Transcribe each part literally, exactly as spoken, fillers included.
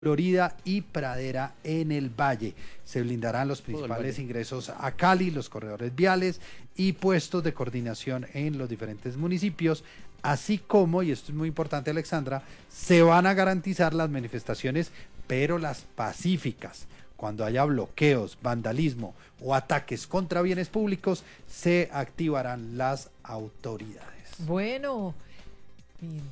Florida y Pradera en el Valle. Se blindarán los principales ingresos a Cali, los corredores viales y puestos de coordinación en los diferentes municipios, así como, y esto es muy importante, Alexandra, se van a garantizar las manifestaciones, pero las pacíficas. Cuando haya bloqueos, vandalismo o ataques contra bienes públicos, se activarán las autoridades. Bueno. Bien.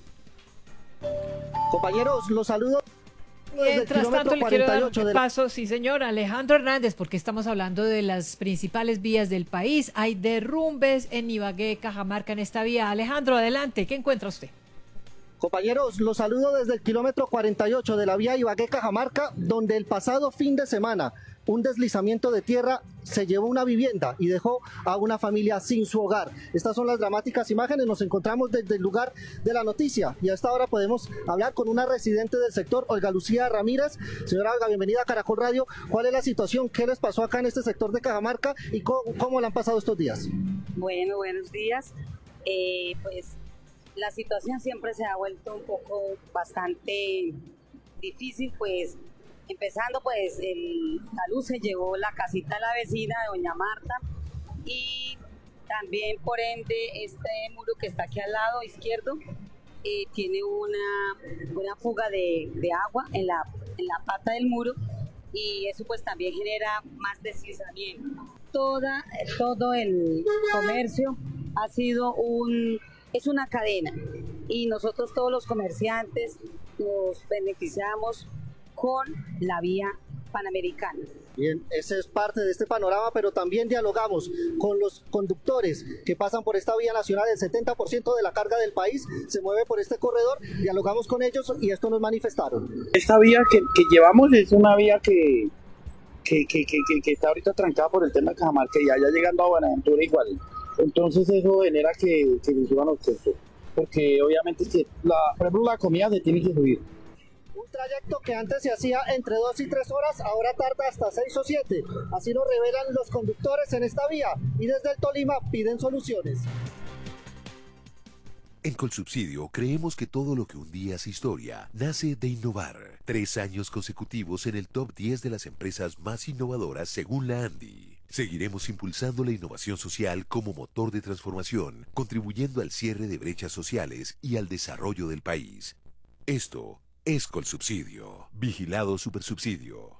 Compañeros, los saludo. Mientras tanto le quiero dar un paso, sí señor, Alejandro Hernández, porque estamos hablando de las principales vías del país. Hay derrumbes en Ibagué, Cajamarca en esta vía. Alejandro, adelante, ¿qué encuentra usted? Compañeros, los saludo desde el kilómetro cuarenta y ocho de la vía Ibagué-Cajamarca, donde el pasado fin de semana un deslizamiento de tierra se llevó una vivienda y dejó a una familia sin su hogar. Estas son las dramáticas imágenes. Nos encontramos desde el lugar de la noticia y a esta hora podemos hablar con una residente del sector, Olga Lucía Ramírez. Señora Olga, bienvenida a Caracol Radio. ¿Cuál es la situación? ¿Qué les pasó acá en este sector de Cajamarca y cómo, cómo le han pasado estos días? Bueno, buenos días. Eh, pues la situación siempre se ha vuelto un poco bastante difícil, pues empezando pues el, la luz se llevó la casita de la vecina de doña Marta y también por ende este muro que está aquí al lado izquierdo eh, tiene una, una fuga de, de agua en la, en la pata del muro y eso pues también genera más deslizamiento. Toda, todo el comercio ha sido un, es una cadena y nosotros todos los comerciantes nos beneficiamos con la vía panamericana. Bien, ese es parte de este panorama, pero también dialogamos con los conductores que pasan por esta vía nacional. El setenta por ciento de la carga del país se mueve por este corredor. Dialogamos con ellos y esto nos manifestaron. Esta vía que, que llevamos es una vía que, que, que, que, que está ahorita trancada por el tema de Cajamarca y allá llegando a Buenaventura igual. Entonces eso genera que, que se suban los costos, porque obviamente es que la, por ejemplo, la comida se tiene que subir. Trayecto que antes se hacía entre dos y tres horas, ahora tarda hasta seis o siete. Así nos revelan los conductores en esta vía y desde el Tolima piden soluciones. En Colsubsidio creemos que todo lo que un día hace historia nace de innovar. Tres años consecutivos en el top diez de las empresas más innovadoras según la ANDI. Seguiremos impulsando la innovación social como motor de transformación, contribuyendo al cierre de brechas sociales y al desarrollo del país. Esto es Colsubsidio. Vigilado Supersubsidio.